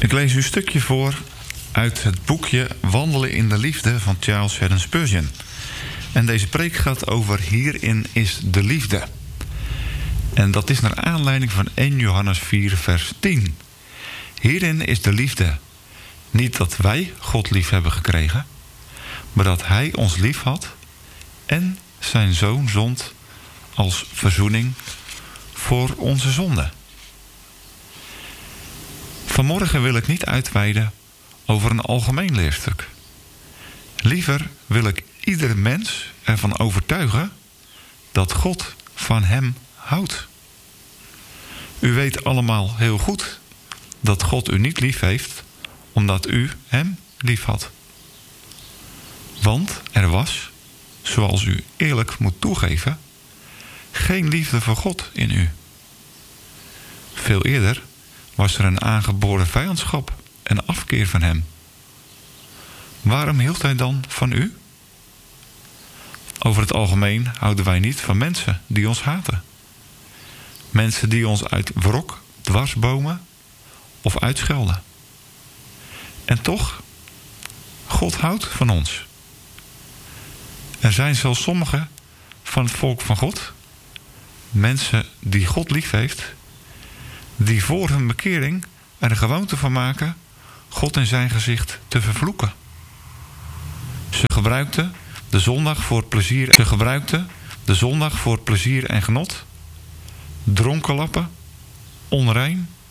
Ik lees u een stukje voor uit het boekje Wandelen in de Liefde van Charles Haddon Spurgeon. En deze preek gaat over Hierin is de liefde. En dat is naar aanleiding van 1 Johannes 4 vers 10. Hierin is de liefde. Niet dat wij God lief hebben gekregen, maar dat Hij ons lief had en zijn Zoon zond als verzoening voor onze zonde. Vanmorgen wil ik niet uitweiden over een algemeen leerstuk. Liever wil ik iedere mens ervan overtuigen dat God van hem houdt. U weet allemaal heel goed dat God u niet lief heeft omdat u hem lief had. Want er was, zoals u eerlijk moet toegeven, geen liefde voor God in u. Veel eerder was er een aangeboren vijandschap en afkeer van hem. Waarom hield hij dan van u? Over het algemeen houden wij niet van mensen die ons haten. Mensen die ons uit wrok dwarsbomen of uitschelden. En toch, God houdt van ons. Er zijn zelfs sommigen van het volk van God, mensen die God lief heeft, die voor hun bekering er een gewoonte van maken God in zijn gezicht te vervloeken. Ze gebruikten de zondag voor plezier en genot, dronkenlappen, onrein,